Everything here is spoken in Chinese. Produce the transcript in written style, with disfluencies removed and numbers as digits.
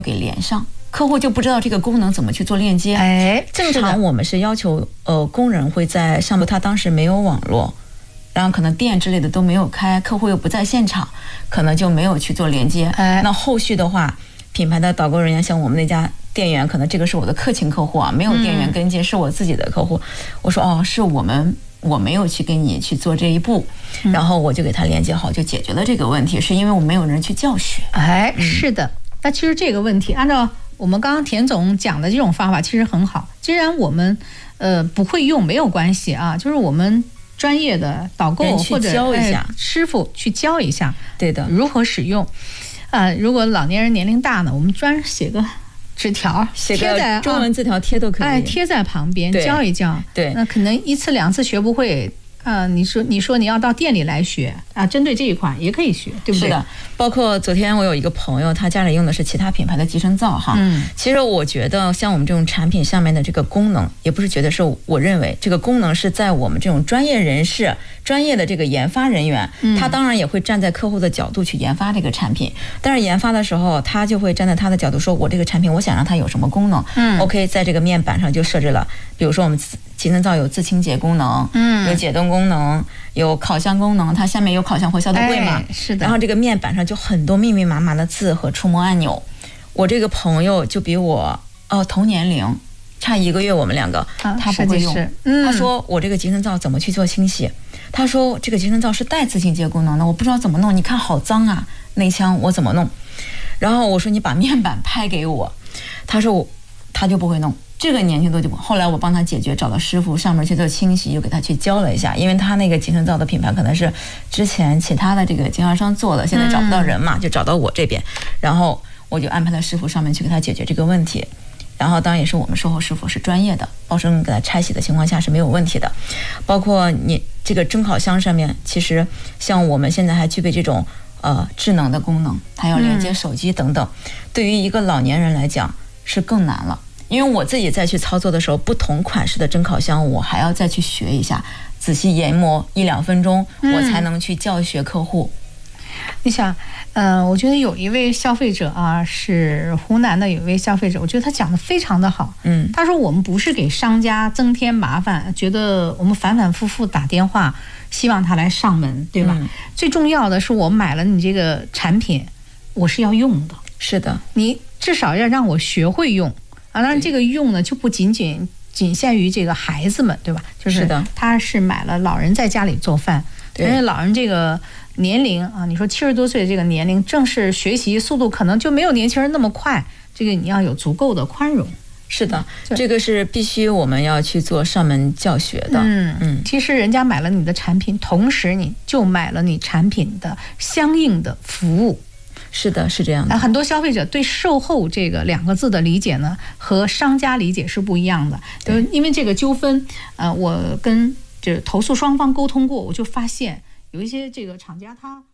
给连上，客户就不知道这个功能怎么去做链接。 哎， 正常我们是要求工人会在上面，他当时没有网络，然后可能店之类的都没有开，客户又不在现场，可能就没有去做连接。那后续的话，品牌的导购人员像我们那家店员，可能这个是我的客情客户啊，没有店员跟进，是我自己的客户。我说哦，是我没有去跟你去做这一步，然后我就给他连接好，就解决了这个问题，是因为我没有人去教学。 哎，是的。那其实这个问题，按照我们刚刚田总讲的这种方法，其实很好。既然我们不会用没有关系啊，就是我们专业的导购或者师傅去教一下， 对的， 如何使用。如果老年人年龄大呢，我们专写个纸条， 写个中文字条贴都可以， 贴在旁边教一教。 对， 那可能1次2次学不会。你说你要到店里来学啊，针对这一款也可以学，对不对？ 是的，包括昨天我有一个朋友，他家里用的是其他品牌的集成灶哈。其实我觉得像我们这种产品上面的这个功能，也不是觉得是我认为这个功能是在我们这种专业人士、专业的这个研发人员，他当然也会站在客户的角度去研发这个产品，但是研发的时候，他就会站在他的角度说，我这个产品我想让它有什么功能，OK， 在这个面板上就设置了，比如说我们集成灶有自清洁功能，有解冻功能，有烤箱功能，它下面有烤箱或消毒柜嘛， 是的。 然后这个面板上就很多密密麻麻的字和触摸按钮。我这个朋友就比我同年龄，差1个月，我们2个，他不会用。他说我这个集成灶怎么去做清洗？他说这个集成灶是带自清洁功能的，我不知道怎么弄，你看好脏啊，内腔我怎么弄？然后我说你把面板拍给我，他说他就不会弄。这个年轻都就不，后来我帮他解决，找到师傅上面去做清洗，又给他去教了一下，因为他那个集成灶的品牌可能是之前其他的这个经销商做的，现在找不到人嘛，就找到我这边，然后我就安排了师傅上面去给他解决这个问题，然后当然也是我们售后师傅是专业的，保证给他拆洗的情况下是没有问题的。包括你这个蒸烤箱上面，其实像我们现在还具备这种智能的功能，它要连接手机等等，对于一个老年人来讲是更难了。因为我自己再去操作的时候，不同款式的蒸烤箱我还要再去学一下，仔细研磨1、2分钟，我才能去教学客户。 你想，我觉得有一位消费者啊，是湖南的有一位消费者，我觉得他讲的非常的好。他说我们不是给商家增添麻烦，觉得我们反反复复打电话，希望他来上门，对吧？最重要的是我买了你这个产品，我是要用的。 是的， 你至少要让我学会用。当然这个用呢就不仅限于这个孩子们，对吧？就是他是买了老人在家里做饭，因为老人这个年龄啊，你说70多岁这个年龄，正是学习速度可能就没有年轻人那么快，这个你要有足够的宽容。 是的，这个是必须我们要去做上门教学的。 其实人家买了你的产品，同时你就买了你产品的相应的服务。 是的，是这样的。 很多消费者对售后这个2个字的理解呢，和商家理解是不一样的。因为这个纠纷，我跟这投诉双方沟通过，我就发现有一些这个厂家他